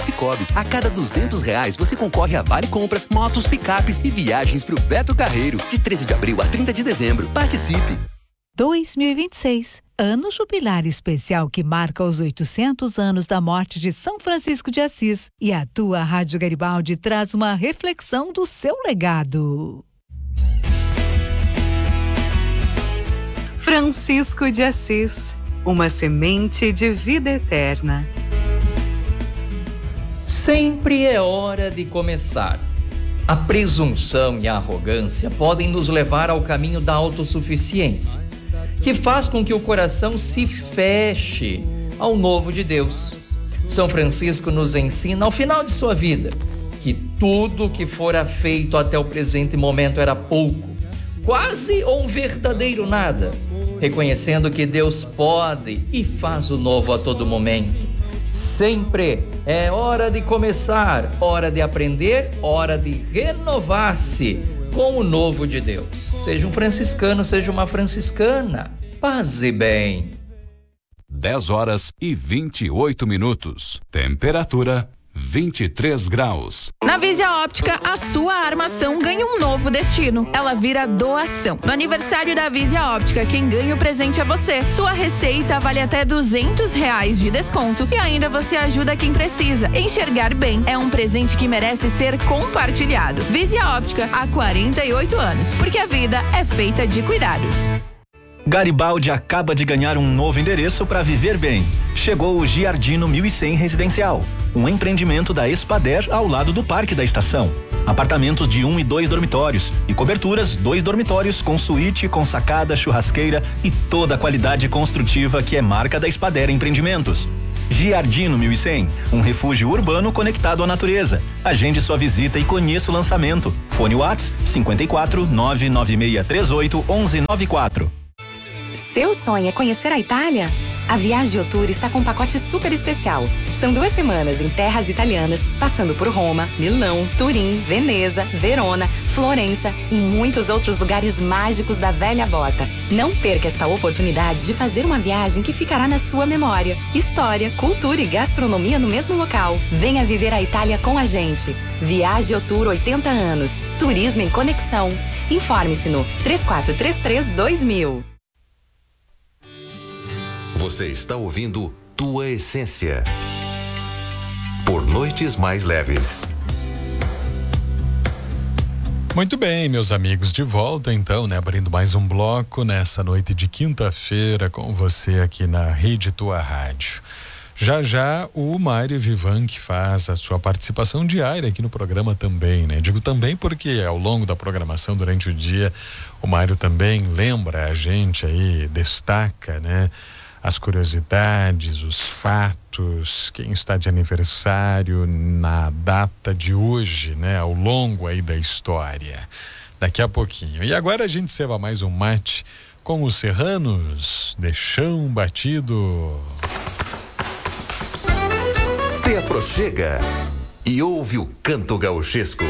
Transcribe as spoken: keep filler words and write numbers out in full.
Cicobi, a cada duzentos reais você concorre a vale compras, motos, picapes e viagens pro Beto Carreiro, de treze de abril a trinta de dezembro. Participe! dois mil e vinte e seis, ano jubilar especial que marca os oitocentos anos da morte de São Francisco de Assis. E a tua Rádio Garibaldi traz uma reflexão do seu legado. Francisco de Assis, uma semente de vida eterna. Sempre é hora de começar. A presunção e a arrogância podem nos levar ao caminho da autossuficiência, que faz com que o coração se feche ao novo de Deus. São Francisco nos ensina, ao final de sua vida, que tudo que fora feito até o presente momento era pouco, quase ou um verdadeiro nada, reconhecendo que Deus pode e faz o novo a todo momento. Sempre é hora de começar, hora de aprender, hora de renovar-se com o novo de Deus. Seja um franciscano, seja uma franciscana. Paz e bem. dez horas e vinte e oito minutos. Temperatura vinte e três graus. Na Visia Óptica, a sua armação ganha um novo destino. Ela vira doação. No aniversário da Visia Óptica, quem ganha o presente é você. Sua receita vale até duzentos reais de desconto e ainda você ajuda quem precisa. Enxergar bem é um presente que merece ser compartilhado. Visia Óptica, há quarenta e oito anos, porque a vida é feita de cuidados. Garibaldi acaba de ganhar um novo endereço para viver bem. Chegou o Giardino mil e cem Residencial, um empreendimento da Espader ao lado do Parque da Estação. Apartamentos de um e dois dormitórios e coberturas, dois dormitórios com suíte, com sacada, churrasqueira e toda a qualidade construtiva que é marca da Espader Empreendimentos. Giardino mil e cem, um refúgio urbano conectado à natureza. Agende sua visita e conheça o lançamento. Fone Whats cinco quatro nove nove seis três oito um um nove quatro. Seu sonho é conhecer a Itália? A Viaggio Tour está com um pacote super especial. São duas semanas em terras italianas, passando por Roma, Milão, Turim, Veneza, Verona, Florença e muitos outros lugares mágicos da velha bota. Não perca esta oportunidade de fazer uma viagem que ficará na sua memória. História, cultura e gastronomia no mesmo local. Venha viver a Itália com a gente. Viaggio Tour oitenta anos. Turismo em conexão. Informe-se no três quatro três três dois mil. Você está ouvindo Tua Essência por Noites Mais Leves. Muito bem, meus amigos, de volta então, né? Abrindo mais um bloco nessa noite de quinta-feira com você aqui na Rede Tua Rádio. Já já o Mário Vivan, que faz a sua participação diária aqui no programa também, né? Digo também porque ao longo da programação durante o dia o Mário também lembra a gente aí, destaca, né? As curiosidades, os fatos, quem está de aniversário na data de hoje, né? Ao longo aí da história. Daqui a pouquinho. E agora a gente serva mais um mate com os serranos de chão batido. Te aproxega e ouve o canto gauchesco.